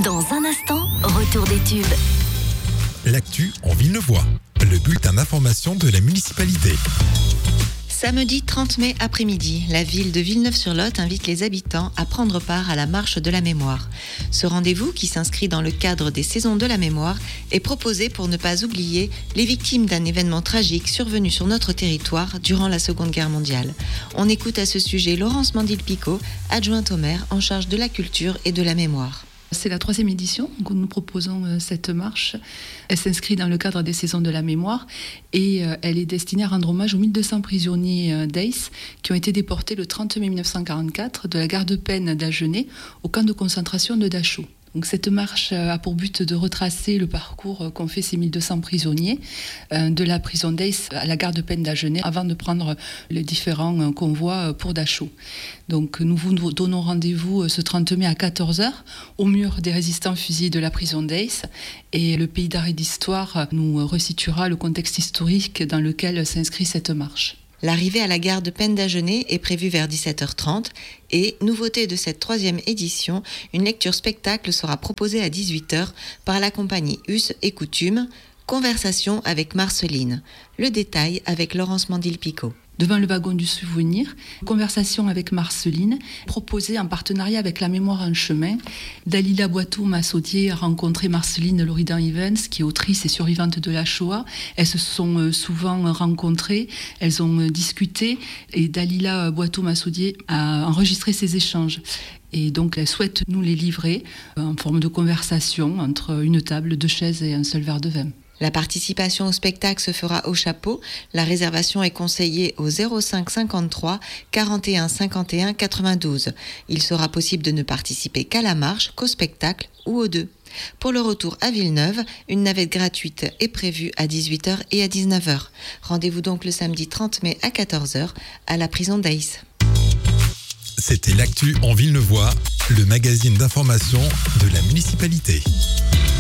Dans un instant, retour des tubes. L'actu en Villeneuvois, le bulletin d'information de la municipalité. Samedi 30 mai après-midi, la ville de Villeneuve-sur-Lot invite les habitants à prendre part à la marche de la mémoire. Ce rendez-vous, qui s'inscrit dans le cadre des saisons de la mémoire, est proposé pour ne pas oublier les victimes d'un événement tragique survenu sur notre territoire durant la Seconde Guerre mondiale. On écoute à ce sujet Laurence Mandil-Picot, adjointe au maire en charge de la culture et de la mémoire. C'est la 3e édition que nous proposons cette marche. Elle s'inscrit dans le cadre des saisons de la mémoire et elle est destinée à rendre hommage aux 1200 prisonniers d'Aix qui ont été déportés le 30 mai 1944 de la gare de Penne d'Agenais au camp de concentration de Dachau. Donc cette marche a pour but de retracer le parcours qu'ont fait ces 1200 prisonniers de la prison d'Aix à la gare de Penne d'Agenais avant de prendre les différents convois pour Dachau. Donc nous vous donnons rendez-vous ce 30 mai à 14h au mur des résistants fusillés de la prison d'Aix et le pays d'art et d'histoire nous resituera le contexte historique dans lequel s'inscrit cette marche. L'arrivée à la gare de Penne d'Agenais est prévue vers 17h30 et, nouveauté de cette 3e édition, une lecture spectacle sera proposée à 18h par la compagnie Us et Coutume, Conversation avec Marceline. Le détail avec Laurence Mandil-Picot. Devant le wagon du souvenir, Conversation avec Marceline, proposée en partenariat avec La Mémoire en chemin. Dalila Boitou-Massaudier a rencontré Marceline Loridan-Evans, qui est autrice et survivante de la Shoah. Elles se sont souvent rencontrées, elles ont discuté et Dalila Boitou-Massaudier a enregistré ces échanges. Et donc, elle souhaite nous les livrer en forme de conversation entre une table, 2 chaises et un seul verre de vin. La participation au spectacle se fera au chapeau. La réservation est conseillée au 05 53 41 51 92. Il sera possible de ne participer qu'à la marche, qu'au spectacle ou aux deux. Pour le retour à Villeneuve, une navette gratuite est prévue à 18h et à 19h. Rendez-vous donc le samedi 30 mai à 14h à la prison d'Aix. C'était l'actu en Villeneuvois, le magazine d'information de la municipalité.